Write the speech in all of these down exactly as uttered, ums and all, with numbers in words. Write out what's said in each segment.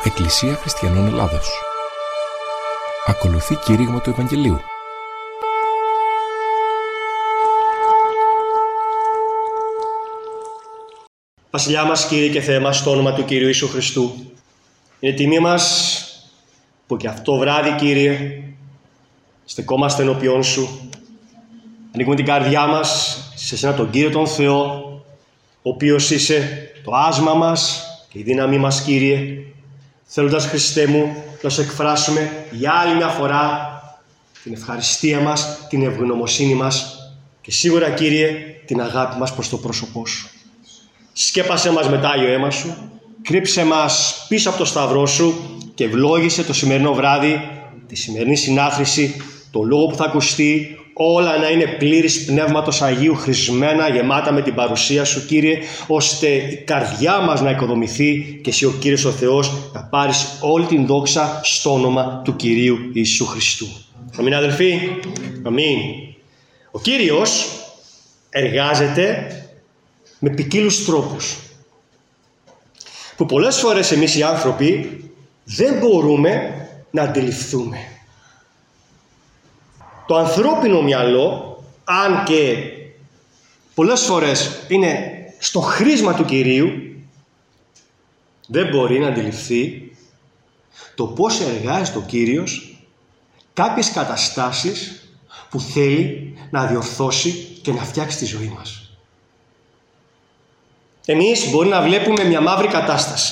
Εκκλησία Χριστιανών Ελλάδος. Ακολουθεί κήρυγμα του Ευαγγελίου. Βασιλιά μας, Κύριε και Θεέ μας, στο όνομα του Κυρίου Ιησού Χριστού, είναι τιμή μας που και αυτό βράδυ, Κύριε, στεκόμαστε ενώπιόν Σου. Ανοίγουμε την καρδιά μας σε Εσένα τον Κύριο τον Θεό, ο οποίος είσαι το άσμα μας και η δύναμή μας, Κύριε, θέλοντας, Χριστέ μου, να Σου εκφράσουμε για άλλη μια φορά την ευχαριστία μας, την ευγνωμοσύνη μας και σίγουρα, Κύριε, την αγάπη μας προς το πρόσωπό Σου. Σκέπασέ μας με το Άγιο αίμα Σου, κρύψε μας πίσω από το Σταυρό Σου και ευλόγησε το σημερινό βράδυ, τη σημερινή συνάθρηση, το λόγο που θα ακουστεί, όλα να είναι πλήρης Πνεύματος Αγίου, χρησμένα, γεμάτα με την παρουσία Σου, Κύριε, ώστε η καρδιά μας να οικοδομηθεί και Εσύ, ο Κύριος ο Θεός, να πάρεις όλη την δόξα στο όνομα του Κυρίου Ιησού Χριστού. Αμήν, αδελφοί. Αμήν. Ο Κύριος εργάζεται με ποικίλους τρόπους που πολλές φορές εμείς οι άνθρωποι δεν μπορούμε να αντιληφθούμε. Το ανθρώπινο μυαλό, αν και πολλές φορές είναι στο χρήσμα του Κυρίου, δεν μπορεί να αντιληφθεί το πώς εργάζεται ο Κύριος κάποιες καταστάσεις που θέλει να διορθώσει και να φτιάξει τη ζωή μας. Εμείς μπορεί να βλέπουμε μια μαύρη κατάσταση,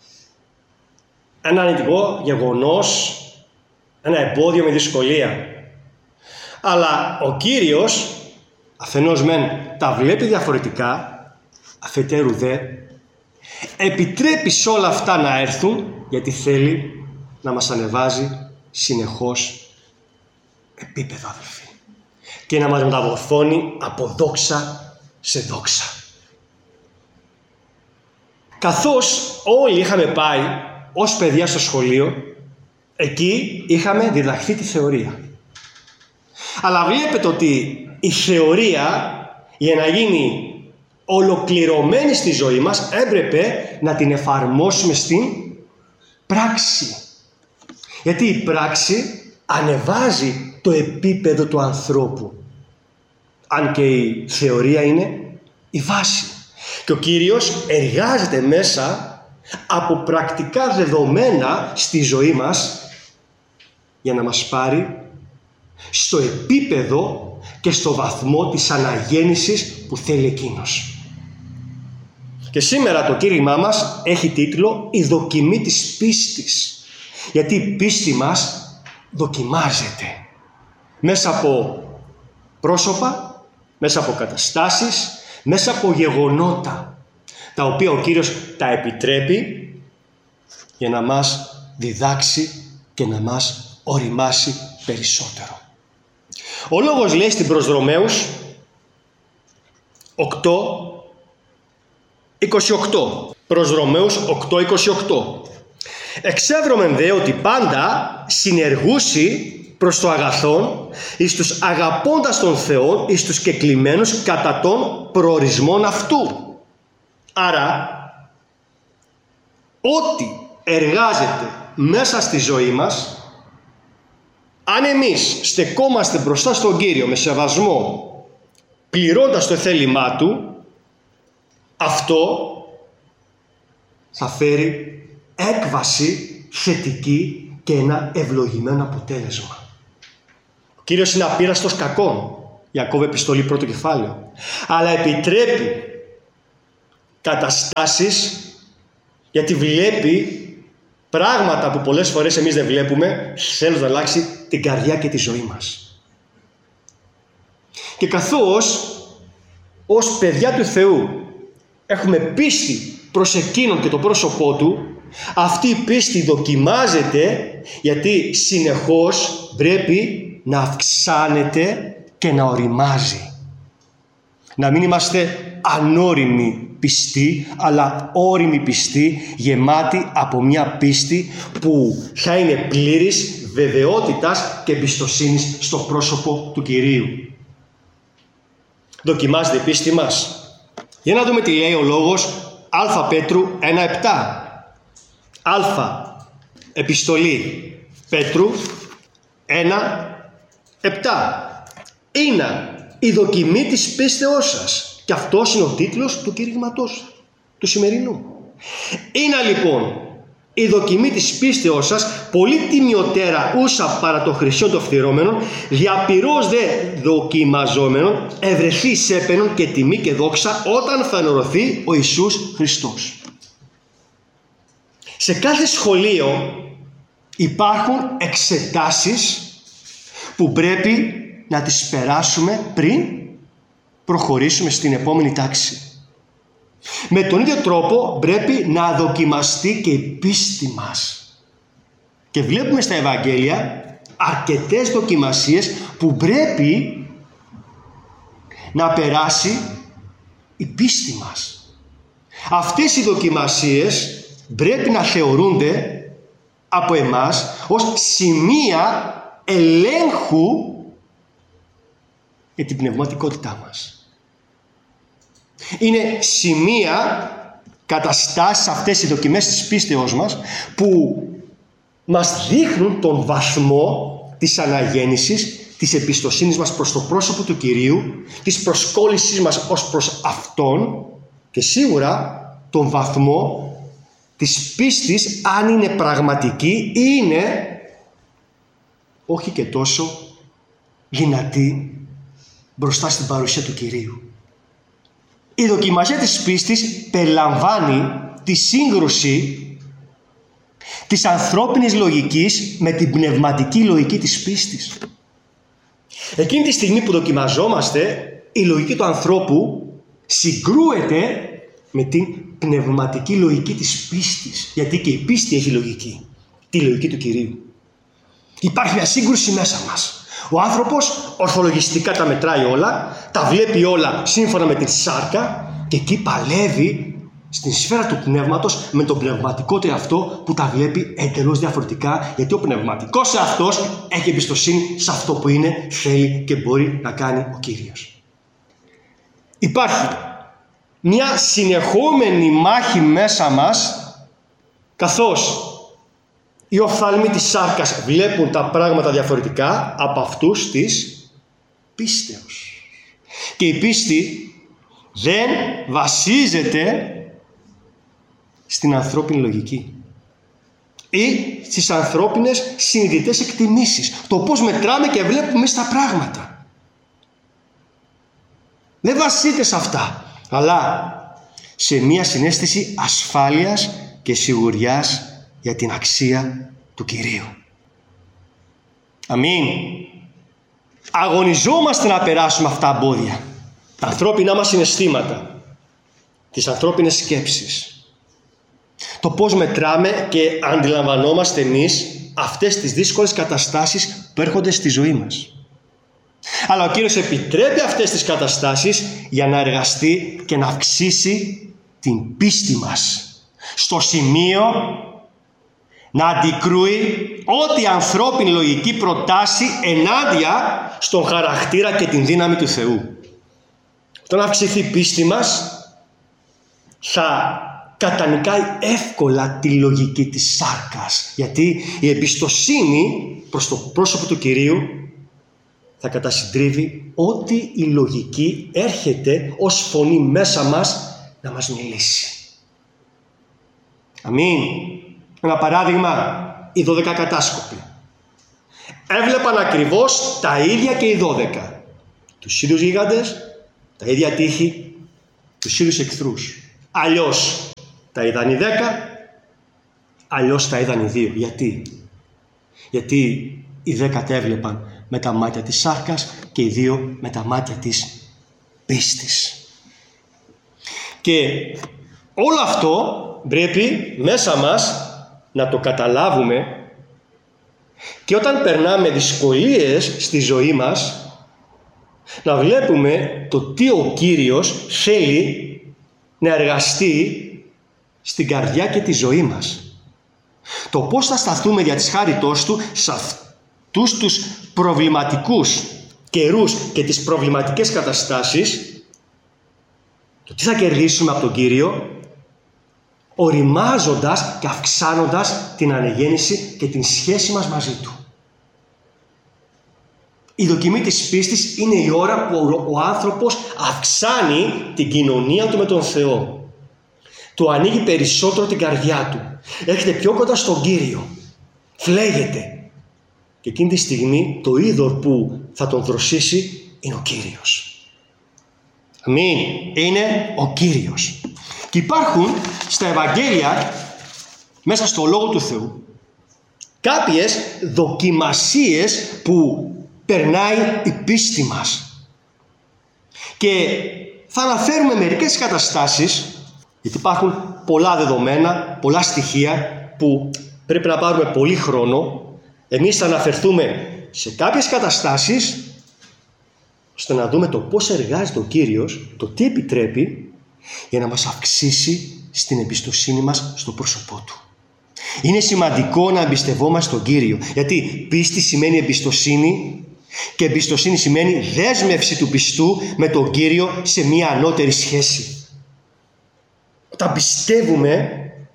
ένα αρνητικό γεγονός, ένα εμπόδιο με δυσκολία. Αλλά ο Κύριος, αφενός μεν τα βλέπει διαφορετικά, αφετέρου δε, επιτρέπει σε όλα αυτά να έρθουν, γιατί θέλει να μας ανεβάζει συνεχώς επίπεδο, αδελφοί, και να μας μεταμορφώνει από δόξα σε δόξα. Καθώς όλοι είχαμε πάει ως παιδιά στο σχολείο, εκεί είχαμε διδαχθεί τη θεωρία. Αλλά βλέπετε ότι η θεωρία, για να γίνει ολοκληρωμένη στη ζωή μας, έπρεπε να την εφαρμόσουμε στην πράξη. Γιατί η πράξη ανεβάζει το επίπεδο του ανθρώπου, αν και η θεωρία είναι η βάση. Και ο Κύριος εργάζεται μέσα από πρακτικά δεδομένα στη ζωή μας για να μας πάρει στο επίπεδο και στο βαθμό της αναγέννησης που θέλει Εκείνος. Και σήμερα το κήρυγμά μας έχει τίτλο «Η δοκιμή της πίστης». Γιατί η πίστη μας δοκιμάζεται μέσα από πρόσωπα, μέσα από καταστάσεις, μέσα από γεγονότα, τα οποία ο Κύριος τα επιτρέπει για να μας διδάξει και να μας οριμάσει περισσότερο. Ο λόγος λέει στην προς Ρωμαίους οκτώ είκοσι οκτώ. Προς Ρωμαίους οκτώ είκοσι οκτώ. Εξεύρωμεν δε ότι πάντα συνεργούσι προς το αγαθόν, εις τους αγαπώντας τον Θεό, εις τους κεκλημένους κατά των προορισμών αυτού. Άρα, ό,τι εργάζεται μέσα στη ζωή μας, αν εμείς στεκόμαστε μπροστά στον Κύριο με σεβασμό, πληρώντας το θέλημά Του, αυτό θα φέρει έκβαση θετική και ένα ευλογημένο αποτέλεσμα. Ο Κύριος είναι απείραστος κακών, Ιακώβ επιστολή πρώτο κεφάλαιο, αλλά επιτρέπει καταστάσεις γιατί βλέπει πράγματα που πολλές φορές εμείς δεν βλέπουμε, θέλοντας να αλλάξει την καρδιά και τη ζωή μας. Και καθώς ως παιδιά του Θεού έχουμε πίστη προς Εκείνον και το πρόσωπό Του, αυτή η πίστη δοκιμάζεται γιατί συνεχώς πρέπει να αυξάνεται και να οριμάζει. Να μην είμαστε ανώριμοι πιστοί, αλλά όριμοι πιστοί, γεμάτοι από μια πίστη που θα είναι πλήρης βεβαιότητας και εμπιστοσύνης στο πρόσωπο του Κυρίου. Δοκιμάζεται η πίστη μας. Για να δούμε τι λέει ο λόγος Α Πέτρου ένα επτά. Α Επιστολή Πέτρου ένα επτά. Είναι η δοκιμή της πίστεώς σας. Και αυτός είναι ο τίτλος του κηρυγματός του σημερινού. Είναι λοιπόν η δοκιμή της πίστεώς σας πολύ τιμιωτέρα ούσα παρά το χρυσό των φθηρώμενων, διαπυρός δε δοκιμαζόμενων, ευρεθεί σέπαινον και τιμή και δόξα όταν θα ενωρωθεί ο Ιησούς Χριστός. Σε κάθε σχολείο υπάρχουν εξετάσεις που πρέπει να τις περάσουμε πριν προχωρήσουμε στην επόμενη τάξη. Με τον ίδιο τρόπο πρέπει να δοκιμαστεί και η πίστη μας. Και βλέπουμε στα Ευαγγέλια αρκετές δοκιμασίες που πρέπει να περάσει η πίστη μας. Αυτές οι δοκιμασίες πρέπει να θεωρούνται από εμάς ως σημεία ελέγχου για την πνευματικότητά μας. Είναι σημεία, καταστάσεις αυτές οι δοκιμές της πίστεως μας που μας δείχνουν τον βαθμό της αναγέννησης, της εμπιστοσύνης μας προς το πρόσωπο του Κυρίου, της προσκόλλησης μας ως προς Αυτόν και σίγουρα τον βαθμό της πίστης, αν είναι πραγματική ή είναι όχι και τόσο δυνατή μπροστά στην παρουσία του Κυρίου. Η δοκιμασία της πίστης περιλαμβάνει τη σύγκρουση της ανθρώπινης λογικής με την πνευματική λογική της πίστης. Εκείνη τη στιγμή που δοκιμαζόμαστε, η λογική του ανθρώπου συγκρούεται με την πνευματική λογική της πίστης. Γιατί και η πίστη έχει λογική, τη λογική του Κυρίου. Υπάρχει μια σύγκρουση μέσα μας. Ο άνθρωπος ορθολογιστικά τα μετράει όλα, τα βλέπει όλα σύμφωνα με τη σάρκα και εκεί παλεύει στην σφαίρα του πνεύματος με τον πνευματικό του εαυτό που τα βλέπει εντελώς διαφορετικά, γιατί ο πνευματικός εαυτός έχει εμπιστοσύνη σε αυτό που είναι, θέλει και μπορεί να κάνει ο Κύριος. Υπάρχει μια συνεχόμενη μάχη μέσα μας, καθώς οι οφθαλμοί της σάρκας βλέπουν τα πράγματα διαφορετικά από αυτούς της πίστεως. Και η πίστη δεν βασίζεται στην ανθρώπινη λογική ή στις ανθρώπινες συνειδητές εκτιμήσεις. Το πώς μετράμε και βλέπουμε εμείς τα πράγματα. Δεν βασίζεται σε αυτά, αλλά σε μια συναίσθηση ασφάλειας και σιγουριάς για την αξία του Κυρίου. Αμήν. Αγωνιζόμαστε να περάσουμε αυτά τα εμπόδια, τα ανθρώπινά μας συναισθήματα, τις ανθρώπινες σκέψεις. Το πώς μετράμε και αντιλαμβανόμαστε εμείς αυτές τις δύσκολες καταστάσεις που έρχονται στη ζωή μας. Αλλά ο Κύριος επιτρέπει αυτές τις καταστάσεις για να εργαστεί και να αυξήσει την πίστη μας στο σημείο να αντικρούει ό,τι ανθρώπινη λογική προτάσει ενάντια στον χαρακτήρα και την δύναμη του Θεού. Όταν αυξηθεί η πίστη μας, θα κατανικάει εύκολα τη λογική της σάρκας, γιατί η εμπιστοσύνη προς το πρόσωπο του Κυρίου θα κατασυντρίβει ό,τι η λογική έρχεται ως φωνή μέσα μας να μας μιλήσει. Αμήν. Ένα παράδειγμα, οι δώδεκα κατάσκοποι. Έβλεπαν ακριβώς τα ίδια και οι δώδεκα. Τους ίδιους γίγαντες, τα ίδια τείχη, τους ίδιους εχθρούς. Αλλιώς τα είδαν οι δέκα, αλλιώς τα είδαν οι δύο. Γιατί? Γιατί οι δέκα τα έβλεπαν με τα μάτια της σάρκας και οι δύο με τα μάτια της πίστης. Και όλο αυτό πρέπει μέσα μας να το καταλάβουμε, και όταν περνάμε δυσκολίες στη ζωή μας να βλέπουμε το τι ο Κύριος θέλει να εργαστεί στην καρδιά και τη ζωή μας. Το πώς θα σταθούμε δια της χάριτός Του σε αυτούς τους προβληματικούς καιρούς και τις προβληματικές καταστάσεις, το τι θα κερδίσουμε από τον Κύριο, οριμάζοντας και αυξάνοντας την ανεγέννηση και την σχέση μας μαζί Του. Η δοκιμή της πίστης είναι η ώρα που ο άνθρωπος αυξάνει την κοινωνία του με τον Θεό. Του ανοίγει περισσότερο την καρδιά του. Έρχεται πιο κοντά στον Κύριο. Φλέγεται. Και εκείνη τη στιγμή το είδωρ που θα τον δροσίσει είναι ο Κύριος. Αμήν. Είναι ο Κύριος. Και υπάρχουν στα Ευαγγέλια, μέσα στο Λόγο του Θεού, κάποιες δοκιμασίες που περνάει η πίστη μας. Και θα αναφέρουμε μερικές καταστάσεις, γιατί υπάρχουν πολλά δεδομένα, πολλά στοιχεία που πρέπει να πάρουμε πολύ χρόνο. Εμείς θα αναφερθούμε σε κάποιες καταστάσεις, ώστε να δούμε το πώς εργάζεται ο Κύριος, το τι επιτρέπει, για να μας αυξήσει στην εμπιστοσύνη μας στο πρόσωπό Του. Είναι σημαντικό να εμπιστευόμαστε τον Κύριο, γιατί πίστη σημαίνει εμπιστοσύνη και εμπιστοσύνη σημαίνει δέσμευση του πιστού με τον Κύριο σε μια ανώτερη σχέση. Όταν πιστεύουμε,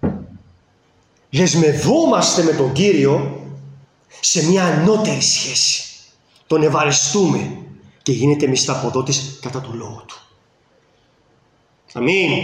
δεσμευόμαστε με τον Κύριο σε μια ανώτερη σχέση. Τον ευαρεστούμε και γίνεται μισθαποδότης κατά του Λόγου Του. Αμήν.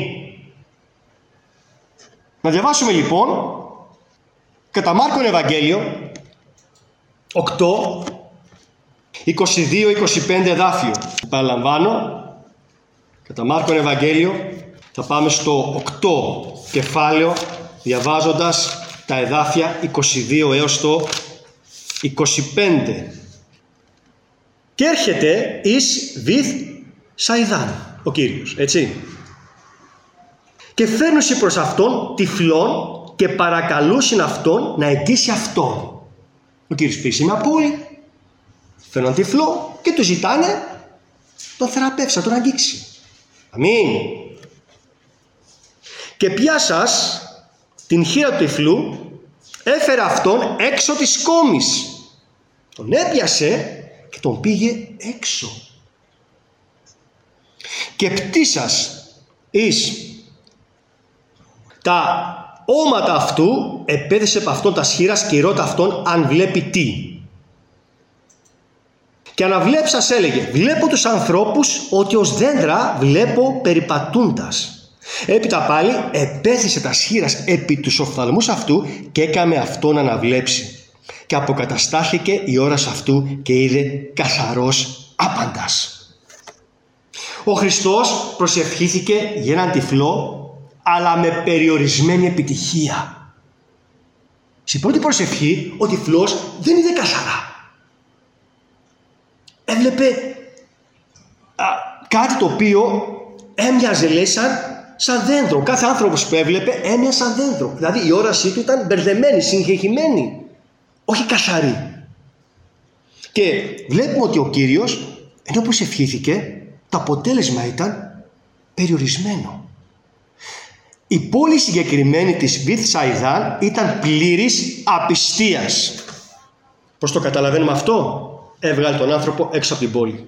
Να διαβάσουμε λοιπόν κατά Μάρκον Ευαγγέλιο οκτώ, είκοσι δύο είκοσι πέντε εδάφιο. Παραλαμβάνω, κατά Μάρκον Ευαγγέλιο θα πάμε στο οκτώ κεφάλαιο, διαβάζοντας τα εδάφια είκοσι δύο έως το είκοσι πέντε. Και έρχεται εις Βηθ Σαϊδάν ο Κύριος, έτσι. Και φέρνουσι προς αυτόν τυφλών και παρακαλούσιν αυτόν να αιτήσει αυτόν. Ο Κύριος πήγε σε μια πόλη, φέρνουν τυφλό και του ζητάνε τον θεραπεύσει, να τον αγγίξει. Αμήν. Και πιάσας την χείρα του τυφλού, έφερε αυτόν έξω της κόμης. Τον έπιασε και τον πήγε έξω. Και πτήσας εις τα όματα αυτού, επέδεσε από αυτόν τα σχήρας και ρώτα αυτόν αν βλέπει τι. Και αναβλέψας έλεγε, βλέπω τους ανθρώπους ότι ως δέντρα βλέπω περιπατούντας. Έπειτα πάλι επέθεσε τα σχήρας επί τους οφθαλμούς αυτού και έκαμε αυτόν να αναβλέψει. Και αποκαταστάθηκε η ώρας αυτού και είδε καθαρός άπαντας. Ο Χριστός προσευχήθηκε για έναν τυφλό, αλλά με περιορισμένη επιτυχία. Στην πρώτη προσευχή ο τυφλός δεν είδε καθαρά. Έβλεπε α, κάτι το οποίο έμοιαζε, λέει, σαν, σαν δέντρο. Κάθε άνθρωπος που έβλεπε έμοιαζε σαν δέντρο. Δηλαδή η όρασή του ήταν μπερδεμένη, συγχεχημένη, όχι καθαρή. Και βλέπουμε ότι ο Κύριος, ενώ προσευχήθηκε, το αποτέλεσμα ήταν περιορισμένο. Η πόλη συγκεκριμένη της Βηθ Σαϊδάν ήταν πλήρης απιστίας. Πώς το καταλαβαίνουμε αυτό? Έβγαλε τον άνθρωπο έξω από την πόλη.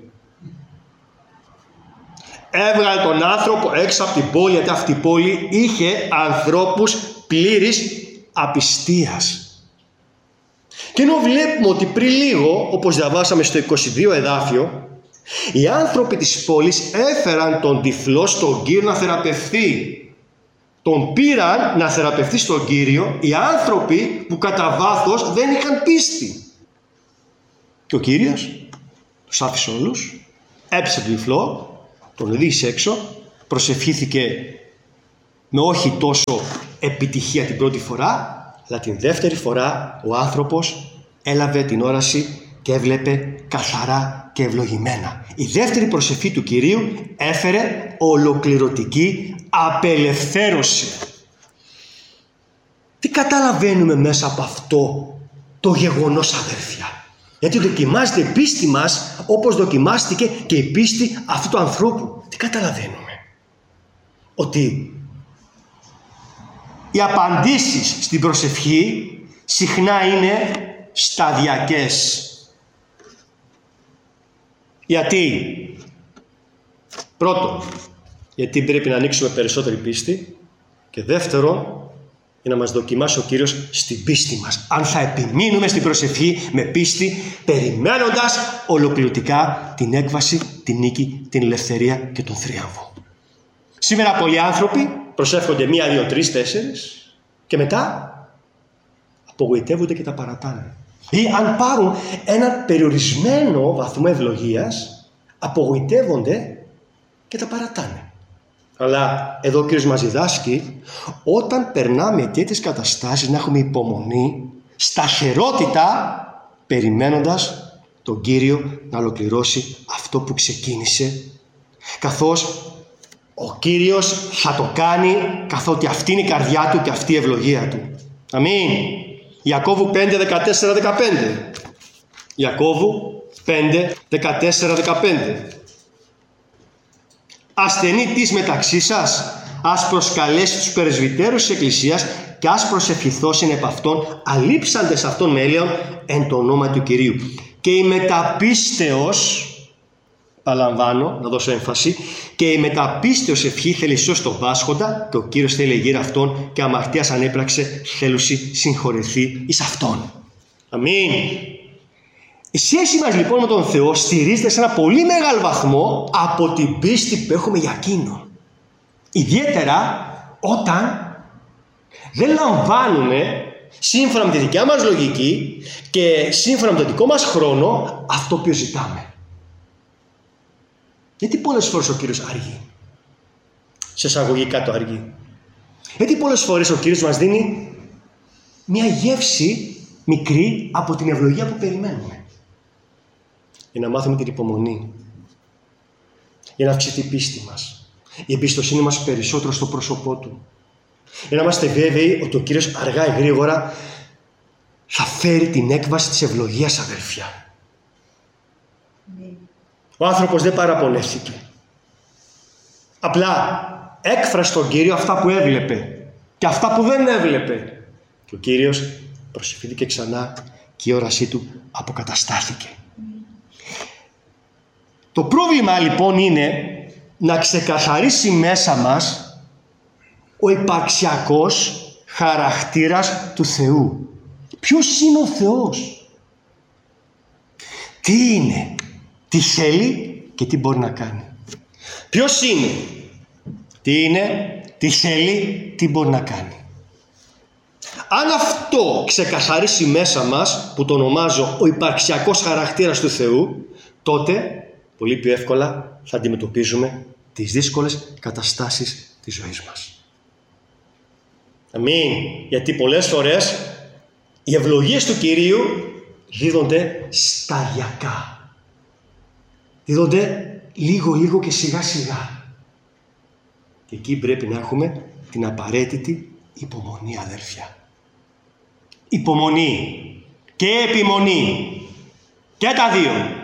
Έβγαλε τον άνθρωπο έξω από την πόλη, γιατί αυτή η πόλη είχε ανθρώπους πλήρης απιστίας. Και ενώ βλέπουμε ότι πριν λίγο, όπως διαβάσαμε στο είκοσι δύο εδάφιο, οι άνθρωποι της πόλης έφεραν τον τυφλό στον Κύριο να θεραπευθεί. Τον πήραν να θεραπευθεί στον Κύριο οι άνθρωποι που κατά βάθος δεν είχαν πίστη. Και ο Κύριος τους άφησε όλους, έπιασε τον τυφλό, τον οδήγησε έξω, προσευχήθηκε με όχι τόσο επιτυχία την πρώτη φορά, αλλά την δεύτερη φορά ο άνθρωπος έλαβε την όραση και έβλεπε καθαρά και ευλογημένα. Η δεύτερη προσευχή του Κυρίου έφερε ολοκληρωτική απελευθέρωση. Τι καταλαβαίνουμε μέσα από αυτό το γεγονός, αδέρφια? Γιατί δοκιμάζεται η πίστη μας όπως δοκιμάστηκε και η πίστη αυτού του ανθρώπου. Τι καταλαβαίνουμε? Ότι οι απαντήσεις στην προσευχή συχνά είναι σταδιακές. Γιατί? Πρώτον, γιατί πρέπει να ανοίξουμε περισσότερη πίστη. Και δεύτερον, για να μας δοκιμάσει ο Κύριος στην πίστη μας. Αν θα επιμείνουμε στην προσευχή με πίστη, περιμένοντας ολοκληρωτικά την έκβαση, την νίκη, την ελευθερία και τον θρίαμβο. Σήμερα πολλοί άνθρωποι προσεύχονται μία, δύο, τρεις, τέσσερις και μετά απογοητεύονται και τα παρατάνε. Ή αν πάρουν έναν περιορισμένο βαθμό ευλογίας, απογοητεύονται και τα παρατάνε. Αλλά εδώ ο Κύριος μας διδάσκει, όταν περνάμε τέτοιες καταστάσεις, να έχουμε υπομονή, σταθερότητα, περιμένοντας τον Κύριο να ολοκληρώσει αυτό που ξεκίνησε, καθώς ο Κύριος θα το κάνει, καθότι αυτή είναι η καρδιά του και αυτή η ευλογία του. Αμήν. Ιακώβου πέντε, δεκατέσσερα, δεκαπέντε. Ιακώβου πέντε, δεκατέσσερα, δεκαπέντε. Ασθενή της μεταξύ σας, ας προσκαλέσει τους πρεσβυτέρους της Εκκλησίας και ας προσευχηθώσιν επ' αυτόν, αλείψαντες αυτόν με έλεον εν το όνομα του Κυρίου. Και η μεταπίστεως, παραλαμβάνω, να δώσω έμφαση, και η μεταπίστεως ευχή θέλει σώσει τον πάσχοντα, και ο Κύριος θέλει γύρω αυτόν, και αμαρτίας ανέπραξε θέλουση συγχωρεθεί εις αυτόν. Αμήν. Η σχέση μας λοιπόν με τον Θεό στηρίζεται σε ένα πολύ μεγάλο βαθμό από την πίστη που έχουμε για Εκείνον. Ιδιαίτερα όταν δεν λαμβάνουμε σύμφωνα με τη δικιά μας λογική και σύμφωνα με τον δικό μας χρόνο αυτό που ζητάμε. Γιατί πολλές φορές ο Κύριος αργεί. Σε εισαγωγικά το αργεί. Γιατί πολλές φορές ο Κύριος μας δίνει μια γεύση μικρή από την ευλογία που περιμένουμε. Για να μάθουμε την υπομονή. Για να αυξηθεί η πίστη μας. Η εμπιστοσύνη μας περισσότερο στο πρόσωπό Του. Για να είμαστε βέβαιοι ότι ο Κύριος αργά ή γρήγορα θα φέρει την έκβαση της ευλογίας, αδερφιά. Ο άνθρωπος δεν παραπονέθηκε. Απλά έκφρασε στον Κύριο αυτά που έβλεπε και αυτά που δεν έβλεπε. Και ο Κύριος προσευχήθηκε ξανά και η όρασή του αποκαταστάθηκε. Το πρόβλημα λοιπόν είναι να ξεκαθαρίσει μέσα μας ο υπαρξιακός χαρακτήρας του Θεού. Ποιος είναι ο Θεός? Τι είναι? Τι θέλει και τι μπορεί να κάνει? Ποιος είναι? Τι είναι? Τι θέλει? Τι μπορεί να κάνει? Αν αυτό ξεκαθαρίσει μέσα μας, που το ονομάζω ο υπαρξιακός χαρακτήρας του Θεού, τότε πολύ πιο εύκολα θα αντιμετωπίζουμε τις δύσκολες καταστάσεις της ζωής μας. Αμήν. Γιατί πολλές φορές οι ευλογίες του Κυρίου δίδονται σταδιακά. Δίδονται λίγο λίγο και σιγά σιγά. Και εκεί πρέπει να έχουμε την απαραίτητη υπομονή, αδέρφια. Υπομονή και επιμονή και τα δύο.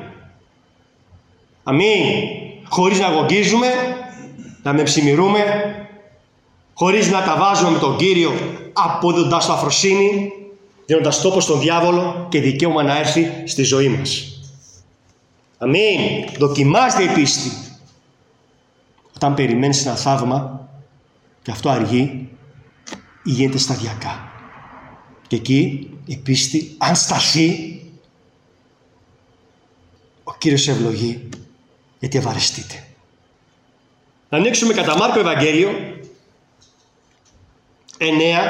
Αμήν. Χωρίς να αγωνίζουμε, να μεψημυρούμε, χωρίς να τα βάζουμε με τον Κύριο, αποδίδοντας το αφροσύνη, δίνοντας τόπο στον διάβολο και δικαίωμα να έρθει στη ζωή μας. Αμήν. Δοκιμάστε η πίστη. Όταν περιμένεις ένα θαύμα και αυτό αργεί, γίνεται σταδιακά. Και εκεί η πίστη, αν σταθεί, ο Κύριος ευλογεί, γιατί ευαρεστείτε. Να ανοίξουμε κατά Μάρκο Ευαγγέλιο εννέα,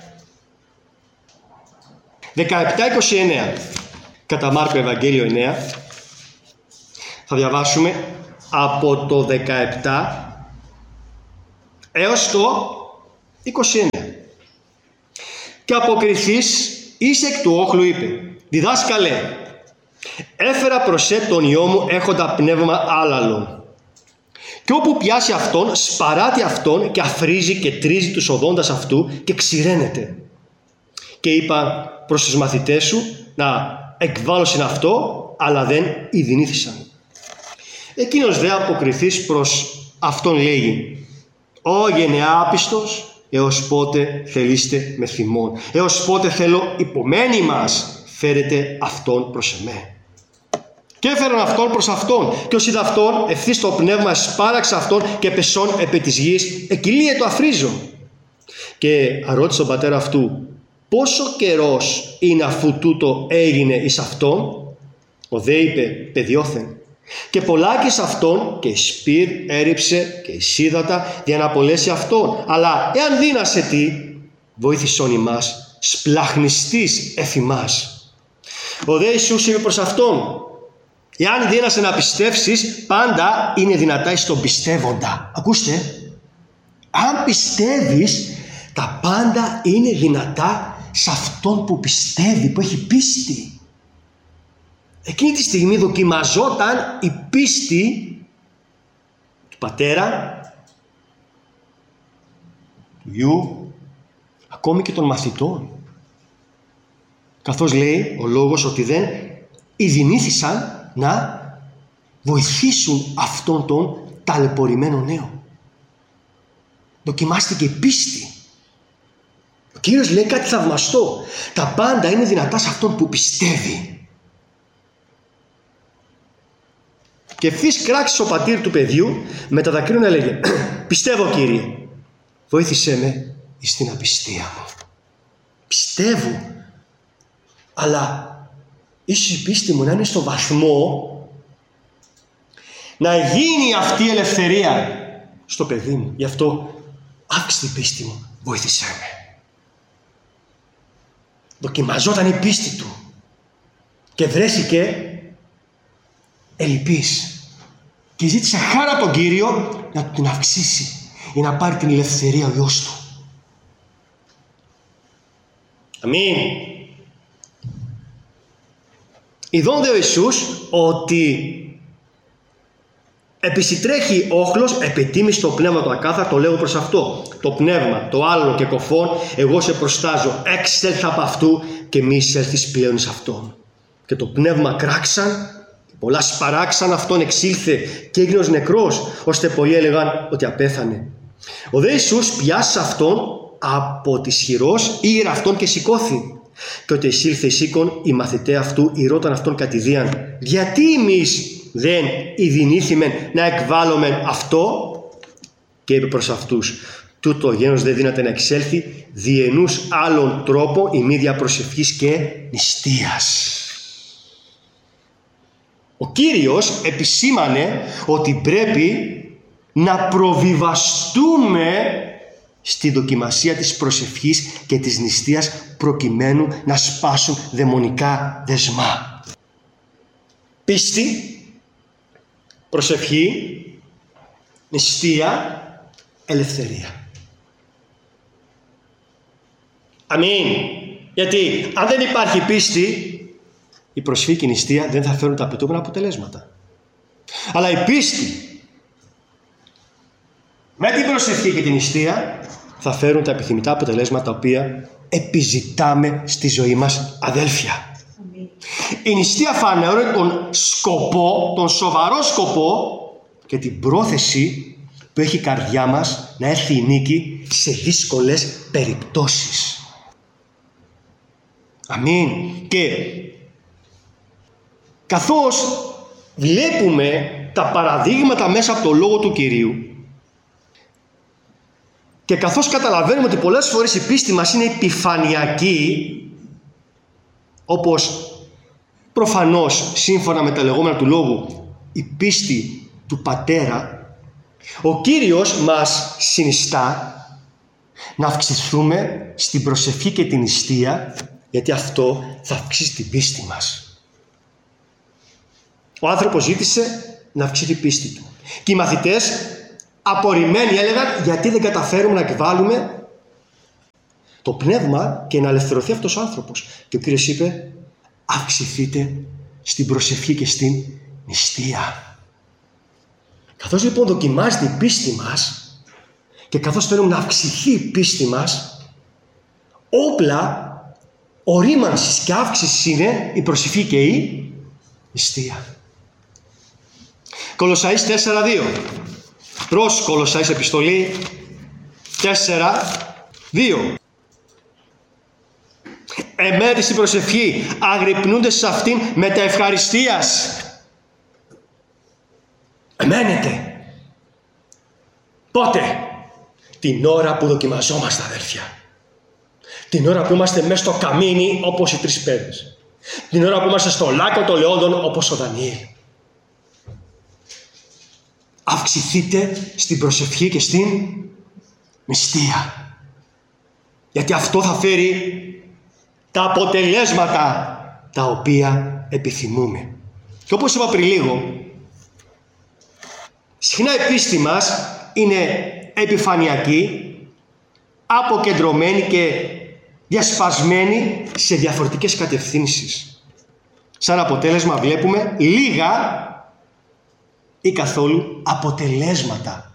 δεκαεπτά είκοσι εννέα. Κατά Μάρκο Ευαγγέλιο εννέα θα διαβάσουμε από το δεκαεπτά έως το είκοσι εννέα. Και αποκριθείς εις εκ του όχλου είπε: «Διδάσκαλε, έφερα προς έ τον ιό μου έχοντα πνεύμα άλαλον. Και όπου πιάσει αυτόν, σπαράτει αυτόν και αφρίζει και τρίζει τους οδόντας αυτού και ξηραίνεται. Και είπα προς τους μαθητές σου να εκβάλωσιν αυτό, αλλά δεν ειδηνήθησαν. Εκείνος δε αποκριθείς προς αυτόν λέγει: Ω γενεά άπιστος, έως πότε θελείστε με θυμόν? Έως πότε θέλω υπομένοι μας φέρετε αυτόν προς εμέ? Και έφεραν αυτόν προς αυτόν, και ως είδα αυτόν, ευθύς το πνεύμα σπάραξε αυτόν και πεσόν επί της γης, εκυλίε το αφρίζον. και αρώτησε τον πατέρα αυτού, πόσο καιρός είναι αφού τούτο έγινε εις αυτόν? Ο δε είπε, παιδιόθεν. Και πολλάκις αυτόν και η σπήρ έριψε και η σίδατα για να απολέσει αυτόν. Αλλά εάν δύνασε τι, βοήθησον ημάς, σπλαχνιστής εφημάς. Ο δε Ιησούς είπε προς αυτόν, εάν δύνασε να πιστεύσεις, πάντα είναι δυνατά εις τον πιστεύοντα. Ακούστε, αν πιστεύεις, τα πάντα είναι δυνατά σε αυτόν που πιστεύει, που έχει πίστη. Εκείνη τη στιγμή δοκιμαζόταν η πίστη του πατέρα, του γιου, ακόμη και των μαθητών. Καθώς λέει ο λόγος ότι δεν ειδηνήθησαν να βοηθήσουν αυτόν τον ταλαιπωρημένο νέο. Δοκιμάστηκε η πίστη. Ο Κύριος λέει κάτι θαυμαστό. Τα πάντα είναι δυνατά σε αυτόν που πιστεύει. Και ευθύς κράξεις ο πατήρ του παιδιού με τα δακρύων έλεγε, πιστεύω Κύριε, βοήθησέ με εις την απιστία μου. Πιστεύω, αλλά ίσως η πίστη μου να είναι στο βαθμό να γίνει αυτή η ελευθερία στο παιδί μου. Γι' αυτό αύξησε την πίστη μου, βοήθησέ με. Δοκιμαζόταν η πίστη του και βρέθηκε ελλειπής και ζήτησε χάρα τον Κύριο να του την αυξήσει ή να πάρει την ελευθερία ο γιος του. Αμήν. Ειδών δε ο Ιησούς ότι επισυτρέχει όχλος επιτίμηση στο πνεύμα του ακάθαρτο, λέγω προς αυτό. Το πνεύμα, το άλλο και κοφόν, εγώ σε προστάζω, έξελθα από αυτού και μη εισέλθεις πλέον εις αυτόν. Και το πνεύμα κράξαν, πολλά σπαράξαν, αυτόν εξήλθε και έγινε ως νεκρός, ώστε πολλοί έλεγαν ότι απέθανε. Ο δε Ιησούς πιάσει αυτόν από της χειρός, ήρε αυτόν και σηκώθη. Και ότι εισήλθε εις οίκον, οι μαθηταί αυτού ηρώταν αυτόν κατηδίαν. Γιατί εμείς δεν ειδηνήθημεν να εκβάλλομεν αυτό? Και είπε προς αυτούς, τούτο ο γένος δεν δύναται να εξέλθει διενούς άλλον τρόπο ημίδια προσευχής και νηστείας. Ο Κύριος επισήμανε ότι πρέπει να προβιβαστούμε στη δοκιμασία της προσευχής και της νηστείας προκειμένου να σπάσουν δαιμονικά δεσμά. Πίστη, προσευχή, νηστεία, ελευθερία. Αμήν. Γιατί αν δεν υπάρχει πίστη, η προσευχή και η νηστεία δεν θα φέρουν τα απαιτούμενα αποτελέσματα. Αλλά η πίστη με την προσευχή και την νηστεία θα φέρουν τα επιθυμητά αποτελέσματα τα οποία επιζητάμε στη ζωή μας, αδέλφια. Η νηστεία φανερώνει τον σκοπό, τον σοβαρό σκοπό και την πρόθεση που έχει η καρδιά μας να έρθει η νίκη σε δύσκολες περιπτώσεις. Αμήν. Και καθώς βλέπουμε τα παραδείγματα μέσα από το Λόγο του Κυρίου και καθώς καταλαβαίνουμε ότι πολλές φορές η πίστη μας είναι επιφανειακή, όπως προφανώς σύμφωνα με τα λεγόμενα του Λόγου η πίστη του Πατέρα, ο Κύριος μας συνιστά να αυξηθούμε στην προσευχή και την νηστεία, γιατί αυτό θα αυξήσει την πίστη μας. Ο άνθρωπος ζήτησε να αυξήσει την πίστη του. Και οι μαθητές απορριμμένοι έλεγαν, γιατί δεν καταφέρουμε να εκβάλουμε το πνεύμα και να ελευθερωθεί αυτός ο άνθρωπος. Και ο Κύριος είπε, αυξηθείτε στην προσευχή και στην νηστεία. Καθώς λοιπόν δοκιμάζεται η πίστη μας και καθώς θέλουμε να αυξηθεί η πίστη μας, όπλα ορίμανσης και αύξησης είναι η προσευχή και η νηστεία. Κολοσσαείς τέσσερα δύο. Προς Κολοσσαείς επιστολή τέσσερα δύο. Εμένετε στην προσευχή, αγρυπνούνται σε αυτήν με τα ευχαριστίας. Εμένετε. Πότε? την ώρα που δοκιμαζόμαστε, αδέρφια. Την ώρα που είμαστε μέσα στο καμίνι όπως οι τρεις πέδες. Την ώρα που είμαστε στο λάκκο των λεόντων όπως ο Δανιήλ. Αυξηθείτε στην προσευχή και στην νηστεία. Γιατί αυτό θα φέρει τα αποτελέσματα τα οποία επιθυμούμε. Και όπως είπα πριν λίγο, συχνά η πίστη μας είναι επιφανειακή, αποκεντρωμένη και διασπασμένη σε διαφορετικές κατευθύνσεις. Σαν αποτέλεσμα βλέπουμε λίγα ή καθόλου αποτελέσματα.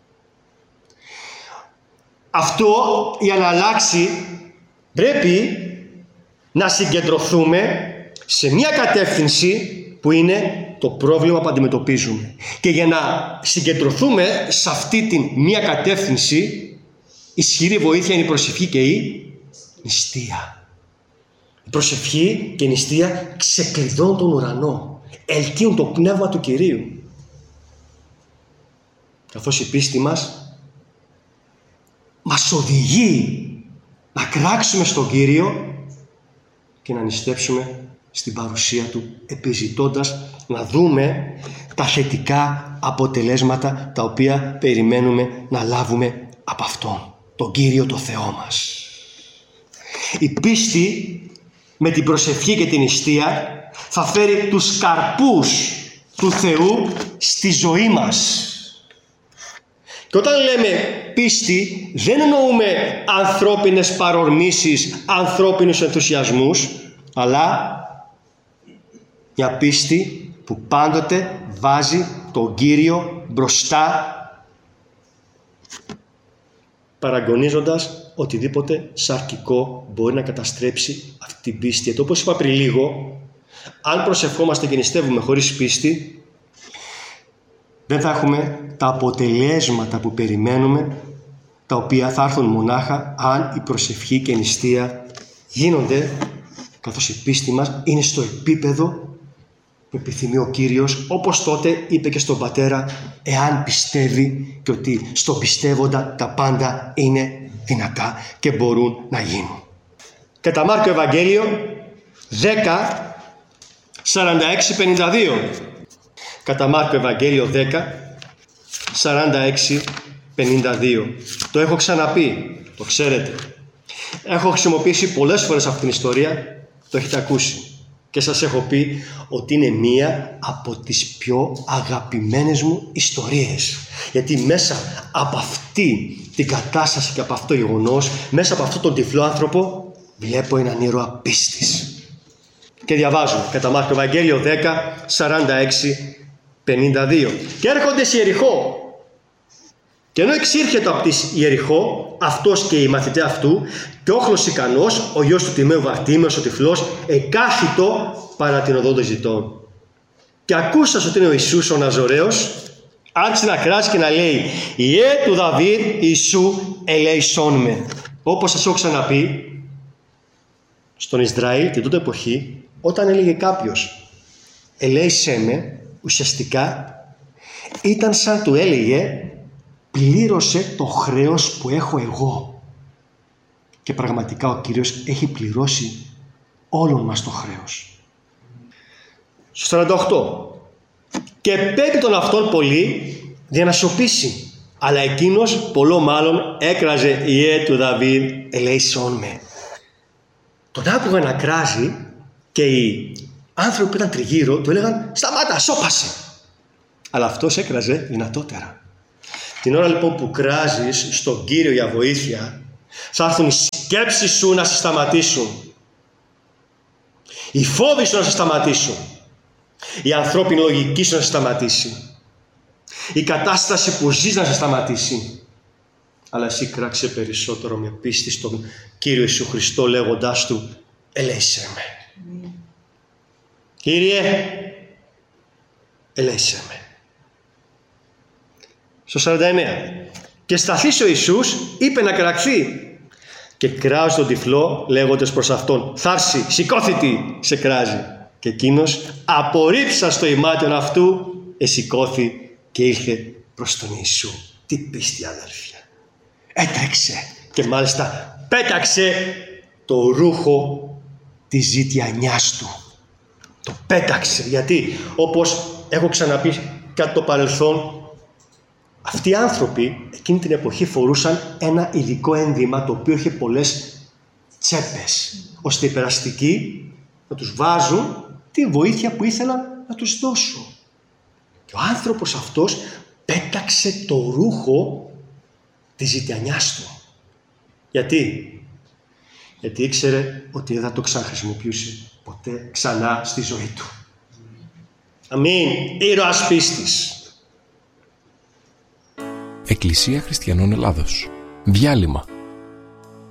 Αυτό για να αλλάξει πρέπει να συγκεντρωθούμε σε μια κατεύθυνση που είναι το πρόβλημα που αντιμετωπίζουμε. Και για να συγκεντρωθούμε σε αυτή την μια κατεύθυνση, ισχυρή βοήθεια είναι η προσευχή και η νηστεία. Η προσευχή και η νηστεία ξεκλειδώνουν τον ουρανό, ελκύουν το πνεύμα του Κυρίου. Καθώς η πίστη μας μας οδηγεί να κράξουμε στον Κύριο και να νηστέψουμε στην παρουσία Του, επιζητώντας να δούμε τα θετικά αποτελέσματα τα οποία περιμένουμε να λάβουμε από Αυτόν, τον Κύριο το Θεό μας. Η πίστη με την προσευχή και την νηστεία θα φέρει τους καρπούς του Θεού στη ζωή μας. Και όταν λέμε πίστη, δεν εννοούμε ανθρώπινες παρορμήσεις, ανθρώπινους ενθουσιασμούς, αλλά μια πίστη που πάντοτε βάζει τον Κύριο μπροστά, παραγωνίζοντας οτιδήποτε σαρκικό μπορεί να καταστρέψει αυτή την πίστη. Γιατί όπως είπα πριν λίγο, αν προσευχόμαστε και νηστεύουμε χωρίς πίστη, δεν θα έχουμε τα αποτελέσματα που περιμένουμε, τα οποία θα έρθουν μονάχα αν η προσευχή και η νηστεία γίνονται, καθώς η πίστη μας είναι στο επίπεδο που επιθυμεί ο Κύριος, όπως τότε είπε και στον πατέρα, εάν πιστεύει, και ότι στον πιστεύοντα τα πάντα είναι δυνατά και μπορούν να γίνουν. Κατά Μάρκο Ευαγγέλιο δέκα, σαράντα έξι πενήντα δύο. Κατά Μάρκο Ευαγγέλιο δέκα, σαράντα έξι πενήντα δύο. Το έχω ξαναπεί, το ξέρετε. Έχω χρησιμοποιήσει πολλές φορές αυτή την ιστορία, το έχετε ακούσει. Και σας έχω πει ότι είναι μία από τις πιο αγαπημένες μου ιστορίες. Γιατί μέσα από αυτή την κατάσταση και από αυτό το γεγονός, μέσα από αυτόν τον τυφλό άνθρωπο, βλέπω έναν ήρωα πίστης. Και διαβάζω κατά Μάρκο Ευαγγέλιο δέκα, σαράντα έξι πενήντα δύο. Και έρχονται σε Ιεριχώ. Και ενώ εξήρχεται από τη Ιεριχώ, αυτός και οι μαθητές αυτού, και όχλος ικανός, ο γιος του Τιμαίου Βαρτήμεως, ο τυφλός, εκάθιτο παρά την οδό των ζητών. Και ακούσας ότι είναι ο Ιησούς ο Ναζωραίος, άρχισε να κράζει και να λέει, «Ιε του Δαβίδ, Ιησού, ελέησόν με». Όπως σας έχω ξαναπεί, στον Ισραήλ την τότε εποχή, όταν έλεγε κάποιος «ελέησέ με», ουσιαστικά ήταν σαν του έλεγε «πλήρωσε το χρέος που έχω εγώ». Και πραγματικά ο Κύριος έχει πληρώσει όλων μας το χρέος. Στο σαράντα οκτώ. «Και πέπει τον αυτόν πολύ για να σωπήσει, αλλά εκείνος πολλό μάλλον έκραζε «Ιε του Δαβίδ, ελέησόν με». Τον άκουγα να κράζει και οι άνθρωποι που ήταν τριγύρω του έλεγαν «Σταμάτα, σώπασε». Αλλά αυτός έκραζε δυνατότερα. Την ώρα λοιπόν που κράζεις στον Κύριο για βοήθεια, θα έρθουν οι σκέψεις σου να σε σταματήσουν. Οι φόβοι σου να σε σταματήσουν. Η ανθρώπινη λογική σου να σε σταματήσει. Η κατάσταση που ζεις να σε σταματήσει. Αλλά εσύ κράξε περισσότερο με πίστη στον Κύριο Ιησού Χριστό, λέγοντάς του «ελέησέ με». Mm. Κύριε, ελέησέ με. Στο σαράντα εννέα. «Και σταθείς ο Ιησούς, είπε να κραχθεί. Και κράζει τον τυφλό, λέγοντας προς αυτόν, «Θάρση, σηκώθητη», σε κράζει. Και εκείνος, απορρίψας το ημάτιον αυτού, εσηκώθη και ήλθε προς τον Ιησού. Τι πίστη, αδέρφια. έτρεξε και μάλιστα πέταξε το ρούχο της ζητιανιάς του. Το πέταξε, γιατί όπως έχω ξαναπεί κατά το παρελθόν, αυτοί οι άνθρωποι εκείνη την εποχή φορούσαν ένα ειδικό ένδυμα το οποίο είχε πολλές τσέπες, ώστε οι περαστικοί να τους βάζουν τη βοήθεια που ήθελαν να τους δώσουν. Και ο άνθρωπος αυτός πέταξε το ρούχο της ζητιανιάς του. Γιατί? Γιατί ήξερε ότι δεν θα το ξαναχρησιμοποιούσε ποτέ ξανά στη ζωή του. Αμήν. Ήρωας πίστης. Εκκλησία Χριστιανών Ελλάδος. Διάλειμμα.